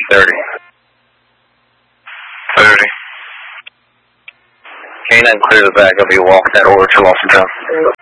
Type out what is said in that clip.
30. 30. Canine clear the back of you, walk that order to Lost and Found.